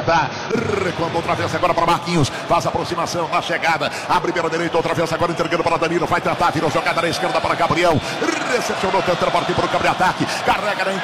tentar. Recuando outra vez agora para Marquinhos. Faz a aproximação na chegada. Abre pela direita outra vez agora entregando para Danilo. Vai tentar, virou jogada na esquerda para Gabriel. Recepcionou, tentando partir para o campo de ataque. Carrega na